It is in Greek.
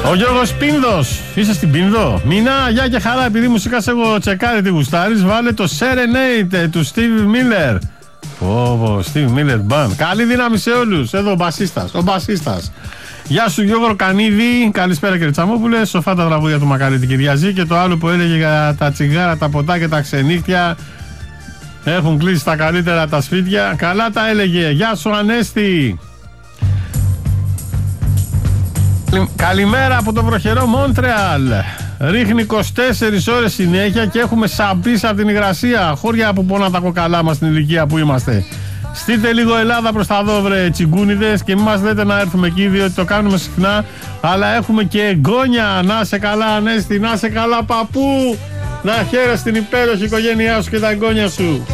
Ο Γιώργος Πίνδος. Είσαι στην Πίνδο? Μινά, γεια και χαρά. Επειδή μουσικά σε έχω τσεκάρει τη γουστάρεις, βάλε το Serenade του Steve Miller. Steve Miller Band. Καλή δύναμη σε όλους. Εδώ ο μπασίστας. Γεια σου Γιώργο Κανίδη. Καλησπέρα κύριε Τσαμόπουλε. Σοφά τα τραγούδια του Μακαρίτη Κυριαζή. Και το άλλο που έλεγε για τα τσιγάρα, τα ποτά και τα ξενύχτια. Έχουν κλείσει τα καλύτερα τα σπίτια. Καλά τα έλεγε. Γεια σου Ανέστη. Καλημέρα από το βροχερό Μόντρεαλ. Ρίχνει 24 ώρες συνέχεια και έχουμε σαμπίσει από την υγρασία. Χώρια που πονά τα κοκαλά μας στην ηλικία που είμαστε. Στείλτε λίγο Ελλάδα προς τα δω βρε τσιγκούνιδες και μην μας λέτε να έρθουμε εκεί, διότι το κάνουμε συχνά, αλλά έχουμε και εγγόνια. Να σε καλά Ανέστη, να σε καλά παππού. Να χαίρεσαι την υπέροχη οικογένειά σου και τα εγγόνια σου.